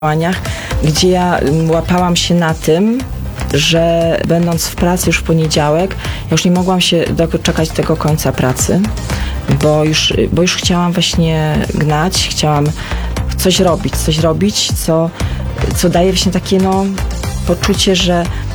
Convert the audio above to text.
działaniach, gdzie ja łapałam się na tym, że będąc w pracy już w poniedziałek, ja już nie mogłam się doczekać tego końca pracy, bo już chciałam właśnie gnać, chciałam coś robić, co daje właśnie takie poczucie, że